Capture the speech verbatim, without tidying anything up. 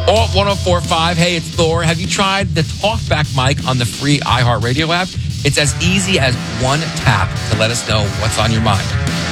Alt one oh four point five. Hey, it's Thor. Have you tried the TalkBack mic on the free iHeartRadio app? It's as easy as one tap to let us know what's on your mind.